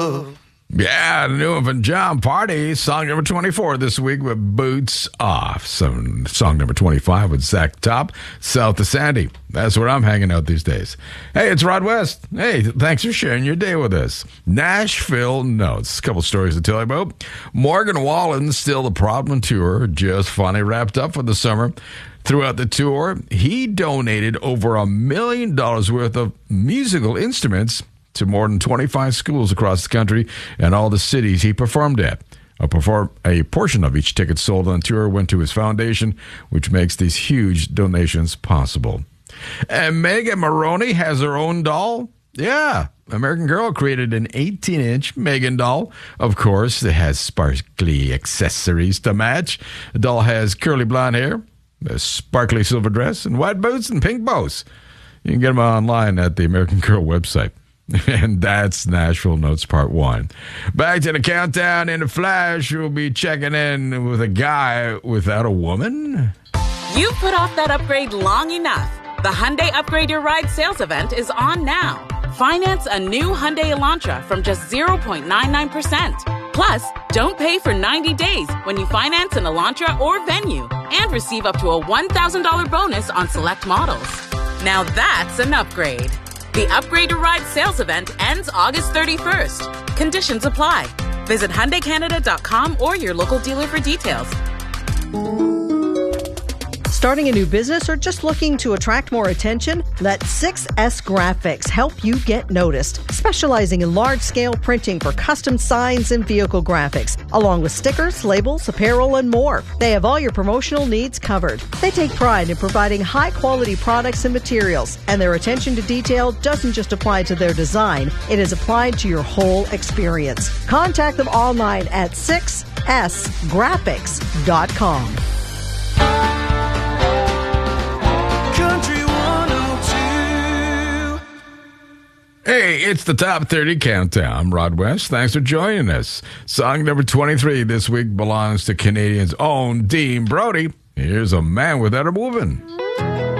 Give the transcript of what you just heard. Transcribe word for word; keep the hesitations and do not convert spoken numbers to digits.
love. Yeah, the new one from John Party, song number twenty-four this week with Boots Off. Some song number twenty-five with Zach Top, South of Sandy. That's where I'm hanging out these days. Hey, it's Rod West. Hey, thanks for sharing your day with us. Nashville Notes. A couple stories to tell you about. Morgan Wallen, still the problem tour, just finally wrapped up for the summer. Throughout the tour, he donated over a million dollars worth of musical instruments to more than twenty-five schools across the country and all the cities he performed at. A, perform- a portion of each ticket sold on tour went to his foundation, which makes these huge donations possible. And Megan Maroney has her own doll. Yeah, American Girl created an eighteen-inch Megan doll. Of course, it has sparkly accessories to match. The doll has curly blonde hair, a sparkly silver dress, and white boots and pink bows. You can get them online at the American Girl website. And that's Nashville Notes Part one. Back to the countdown in a flash. We'll be checking in with a guy without a woman. You've put off that upgrade long enough. The Hyundai Upgrade Your Ride sales event is on now. Finance a new Hyundai Elantra from just zero point nine nine percent. Plus, don't pay for ninety days when you finance an Elantra or Venue. And receive up to a one thousand dollars bonus on select models. Now that's an upgrade. The Upgrade Your Ride sales event ends August thirty-first. Conditions apply. Visit Hyundai Canada dot com or your local dealer for details. Starting a new business or just looking to attract more attention? Let six S Graphics help you get noticed, specializing in large-scale printing for custom signs and vehicle graphics, along with stickers, labels, apparel, and more. They have all your promotional needs covered. They take pride in providing high-quality products and materials, and their attention to detail doesn't just apply to their design, it is applied to your whole experience. Contact them online at six S graphics dot com. Hey, it's the Top thirty Countdown. I'm Rod West. Thanks for joining us. Song number twenty-three this week belongs to Canadians' own Dean Brody. Here's A Man Without a Woman.